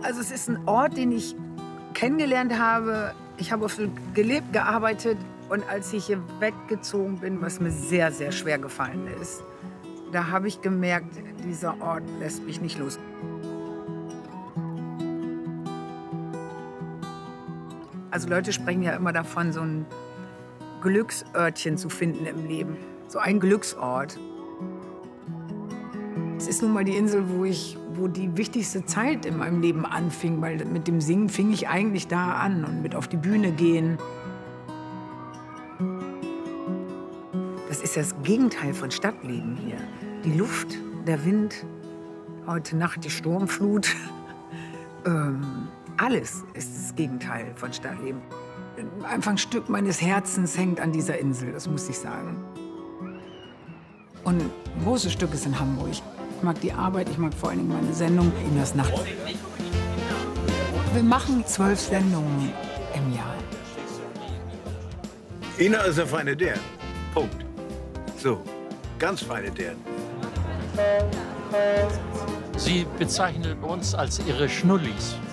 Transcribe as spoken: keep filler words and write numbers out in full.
Also es ist ein Ort, den ich kennengelernt habe. Ich habe auf gelebt, gearbeitet. Und als ich hier weggezogen bin, was mir sehr, sehr schwer gefallen ist, da habe ich gemerkt, dieser Ort lässt mich nicht los. Also Leute sprechen ja immer davon, so ein Glücksörtchen zu finden im Leben. So ein Glücksort. Es ist nun mal die Insel, wo ich, wo die wichtigste Zeit in meinem Leben anfing, weil mit dem Singen fing ich eigentlich da an und mit auf die Bühne gehen. Das ist das Gegenteil von Stadtleben hier. Die Luft, der Wind, heute Nacht die Sturmflut. ähm, alles ist das Gegenteil von Stadtleben. Einfach ein Stück meines Herzens hängt an dieser Insel, das muss ich sagen. Und ein großes Stück ist in Hamburg. Ich mag die Arbeit, ich mag vor allen Dingen meine Sendung in das Nacht. Wir machen zwölf Sendungen im Jahr. Ina ist eine feine Dirn. Punkt. So, ganz feine Dirn. Sie bezeichnet uns als ihre Schnullis.